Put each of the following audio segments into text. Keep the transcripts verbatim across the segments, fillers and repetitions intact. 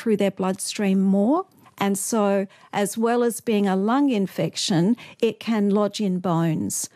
through their bloodstream more. And so as well as being a lung infection, it can lodge in bones.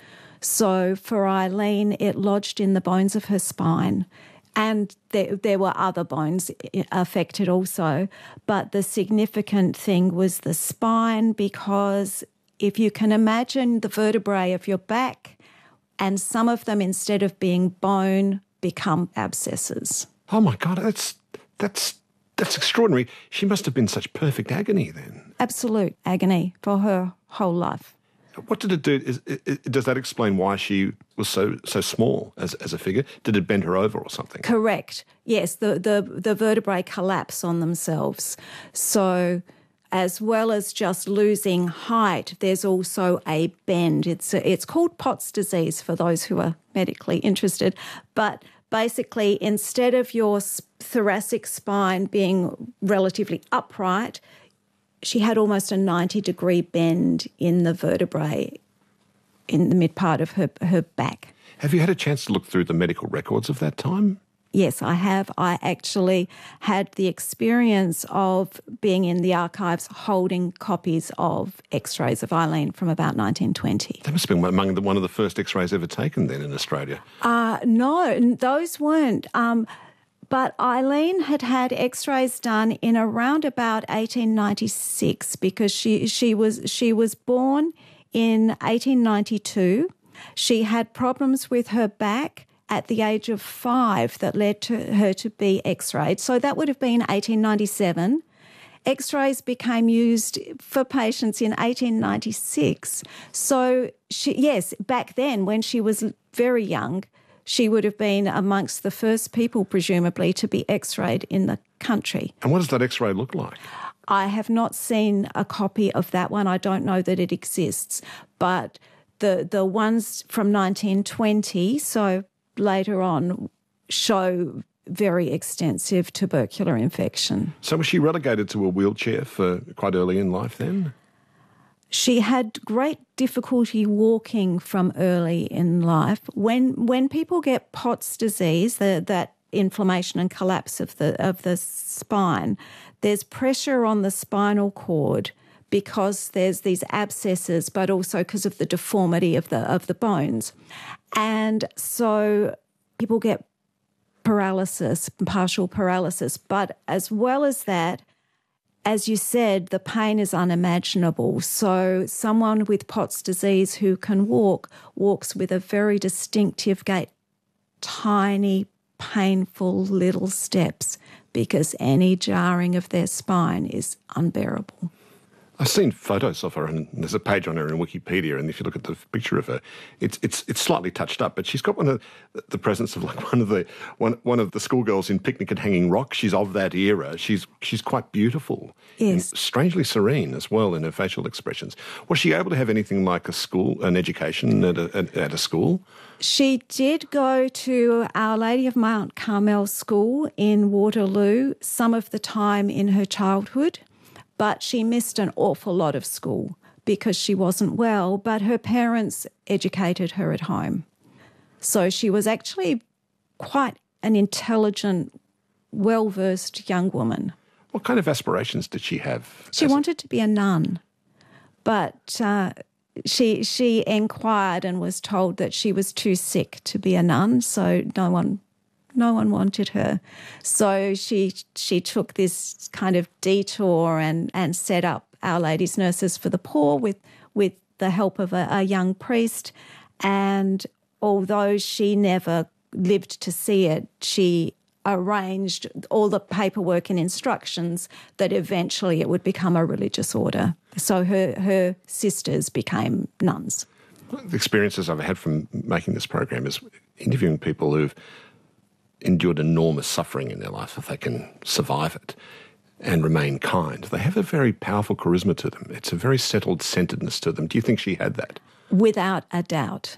So for Eileen, it lodged in the bones of her spine. And there, there were other bones affected also. But the significant thing was the spine, because if you can imagine the vertebrae of your back, and some of them, instead of being bone, become abscesses. Oh, my God, that's that's that's extraordinary. She must have been such perfect agony then. Absolute agony for her whole life. What did it do? Is, is, does that explain why she was so so small as as a figure? Did it bend her over or something? Correct. Yes, the, the, the vertebrae collapse on themselves. So as well as just losing height, there's also a bend. It's a, it's called Pott's disease for those who are medically interested. But basically, instead of your thoracic spine being relatively upright, she had almost a ninety degree bend in the vertebrae in the mid part of her, her back. Have you had a chance to look through the medical records of that time? Yes, I have. I actually had the experience of being in the archives holding copies of x-rays of Eileen from about nineteen twenty. That must have been among the, one of the first x-rays ever taken then in Australia. Uh, no, those weren't. Um, but Eileen had had x-rays done in around about eighteen ninety-six because she, she was she was born in eighteen ninety-two. She had problems with her back at the age of five that led to her to be x-rayed. So that would have been eighteen ninety-seven. X-rays became used for patients in eighteen ninety-six. So, she, yes, back then when she was very young, she would have been amongst the first people, presumably, to be x-rayed in the country. And what does that x-ray look like? I have not seen a copy of that one. I don't know that it exists. But the the ones from nineteen twenty, so later on, show very extensive tubercular infection. So was she relegated to a wheelchair for quite early in life then? She had great difficulty walking from early in life. When when people get Pott's disease, the, that inflammation and collapse of the of the spine, there's pressure on the spinal cord because there's these abscesses, but also because of the deformity of the of the bones. And so people get paralysis, partial paralysis. But as well as that, as you said, the pain is unimaginable. So someone with Pott's disease who can walk, walks with a very distinctive gait, tiny, painful little steps, because any jarring of their spine is unbearable. I've seen photos of her, and there's a page on her in Wikipedia, and if you look at the picture of her, it's it's it's slightly touched up, but she's got one of the presence of like one of the one one of the schoolgirls in Picnic at Hanging Rock. She's of that era. She's she's quite beautiful. Yes. And strangely serene as well in her facial expressions. Was she able to have anything like a school, an education at a, at, at a school? She did go to Our Lady of Mount Carmel School in Waterloo some of the time in her childhood. But she missed an awful lot of school because she wasn't well, but her parents educated her at home. So she was actually quite an intelligent, well-versed young woman. What kind of aspirations did she have? She wanted to be a nun, but uh, she she inquired and was told that she was too sick to be a nun, so no one No one wanted her. So she she took this kind of detour and, and set up Our Lady's Nurses for the Poor with, with the help of a, a young priest. And although she never lived to see it, she arranged all the paperwork and instructions that eventually it would become a religious order. So her, her sisters became nuns. The experiences I've had from making this program is interviewing people who've endured enormous suffering in their life, if they can survive it and remain kind. They have a very powerful charisma to them. It's a very settled centeredness to them. Do you think she had that? Without a doubt.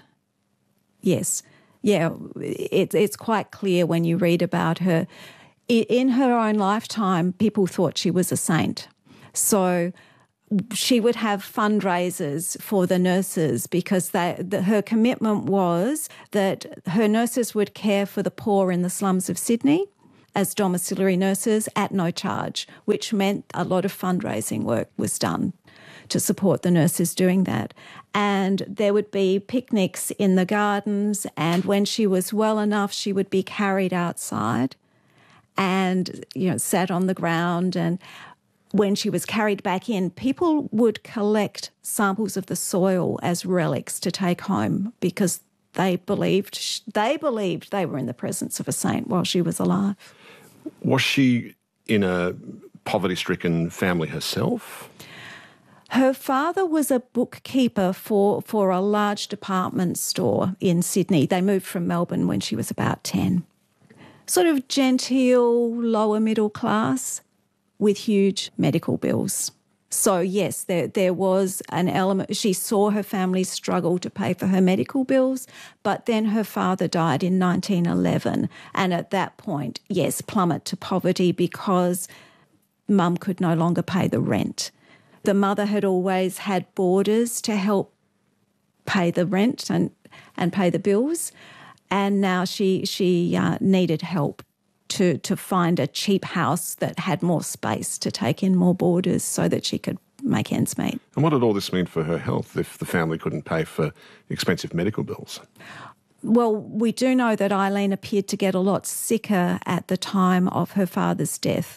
Yes. Yeah, it, it's quite clear when you read about her. In her own lifetime, people thought she was a saint. So she would have fundraisers for the nurses because they, the, her commitment was that her nurses would care for the poor in the slums of Sydney, as domiciliary nurses at no charge, which meant a lot of fundraising work was done to support the nurses doing that. And there would be picnics in the gardens, and when she was well enough, she would be carried outside and, you know, sat on the ground. And when she was carried back in, people would collect samples of the soil as relics to take home because they believed they believed they were in the presence of a saint while she was alive. Was she in a poverty-stricken family herself? Her father was a bookkeeper for, for a large department store in Sydney. They moved from Melbourne when she was about ten. Sort of genteel, lower middle class with huge medical bills. So, yes, there there was an element. She saw her family struggle to pay for her medical bills, but then her father died in nineteen eleven. And at that point, yes, plummet to poverty because mum could no longer pay the rent. The mother had always had boarders to help pay the rent and, and pay the bills, and now she she uh, needed help to to find a cheap house that had more space to take in more boarders so that she could make ends meet. And what did all this mean for her health if the family couldn't pay for expensive medical bills? Well, we do know that Eileen appeared to get a lot sicker at the time of her father's death.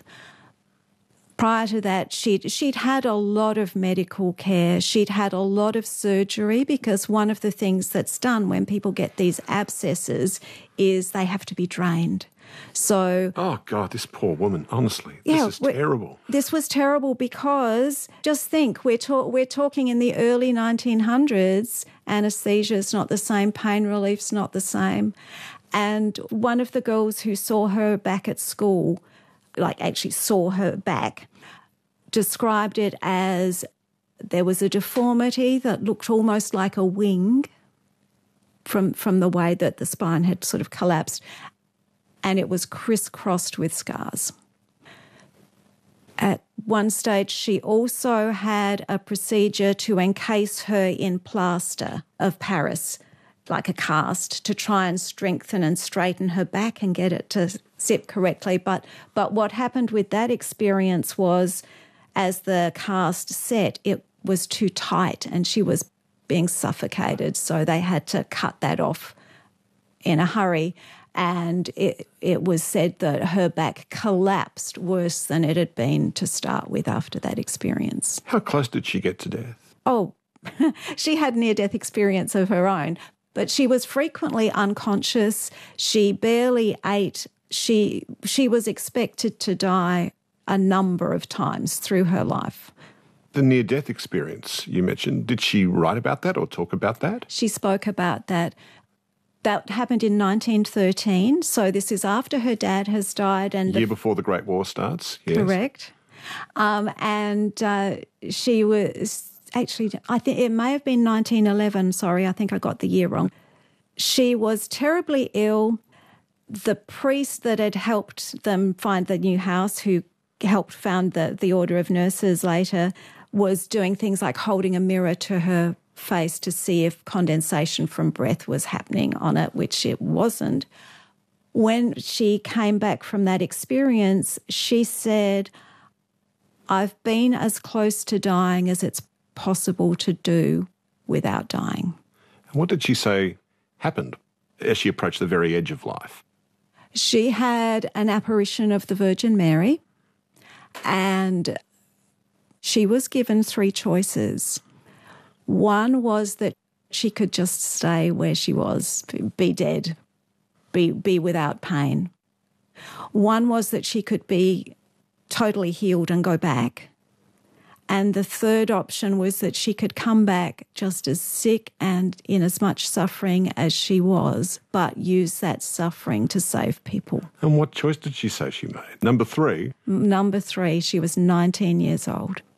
Prior to that, she'd, she'd had a lot of medical care. She'd had a lot of surgery because one of the things that's done when people get these abscesses is they have to be drained. So, oh, God, this poor woman, honestly, yeah, this is terrible. This was terrible because, just think, we're, ta- we're talking in the early nineteen hundreds, anaesthesia's not the same, pain relief's not the same. And one of the girls who saw her back at school, like actually saw her back, described it as there was a deformity that looked almost like a wing from, from the way that the spine had sort of collapsed, and it was crisscrossed with scars. At one stage, she also had a procedure to encase her in plaster of Paris, like a cast, to try and strengthen and straighten her back and get it to sit correctly. But but what happened with that experience was, as the cast set, it was too tight and she was being suffocated. So they had to cut that off in a hurry. And it, it was said that her back collapsed worse than it had been to start with after that experience. How close did she get to death? Oh, she had near-death experience of her own, but she was frequently unconscious. She barely ate. She she was expected to die a number of times through her life. The near-death experience you mentioned, did she write about that or talk about that? She spoke about that. That happened in nineteen thirteen, so this is after her dad has died. And year before the Great War starts, yes. Correct. Um, and uh, she was actually, I think it may have been nineteen eleven, sorry, I think I got the year wrong. She was terribly ill. The priest that had helped them find the new house, who helped found the, the Order of Nurses later, was doing things like holding a mirror to her face to see if condensation from breath was happening on it, which it wasn't. When she came back from that experience, she said, I've been as close to dying as it's possible to do without dying. What did she say happened as she approached the very edge of life? She had an apparition of the Virgin Mary, and she was given three choices. One was that she could just stay where she was, be dead, be be without pain. One was that she could be totally healed and go back. And the third option was that she could come back just as sick and in as much suffering as she was, but use that suffering to save people. And what choice did she say she made? Number three? Number three, she was nineteen years old.